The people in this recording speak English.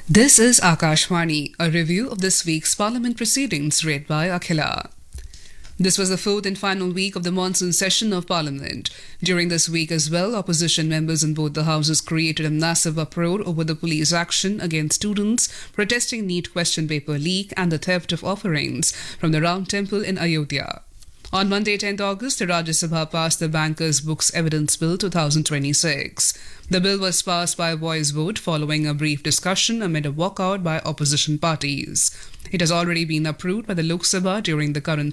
This is Akashvani, a review of this week's Parliament proceedings read by Akhila. This was the fourth and final week of the monsoon session of Parliament. During this week as well, opposition members in both the houses created a massive uproar over the police action against students protesting NEET question paper leak and the theft of offerings from the Ram Temple in Ayodhya. On Monday, 10th August, the Rajya Sabha passed the Bankers' Books Evidence Bill 2026. The bill was passed by a voice vote following a brief discussion amid a walkout by opposition parties. It has already been approved by the Lok Sabha during the current